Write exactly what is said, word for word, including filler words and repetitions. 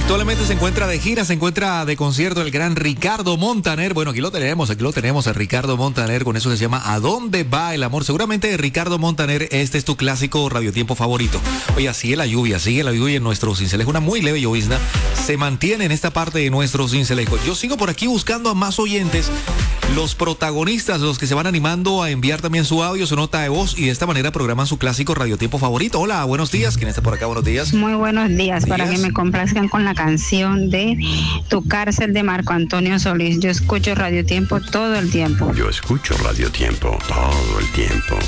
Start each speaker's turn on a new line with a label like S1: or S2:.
S1: Actualmente se encuentra de gira, se encuentra de concierto el gran Ricardo Montaner. Bueno, aquí lo tenemos, aquí lo tenemos, el Ricardo Montaner, con eso que se llama ¿A dónde va el amor? Seguramente, Ricardo Montaner, este es tu clásico radiotiempo favorito. Oye, sigue la lluvia, sigue la lluvia en nuestro Cincelejo, una muy leve llovizna, se mantiene en esta parte de nuestro Cincelejo. Yo sigo por aquí buscando a más oyentes, los protagonistas, los que se van animando a enviar también su audio, su nota de voz, y de esta manera programan su clásico radiotiempo favorito. Hola, buenos días, ¿quién está por acá? Buenos días.
S2: Muy buenos días, para
S1: días.
S2: que me complazcan con la canción de Tu cárcel de Marco Antonio Solís. Yo escucho Radio Tiempo todo el tiempo.
S3: Yo escucho Radio Tiempo todo el tiempo.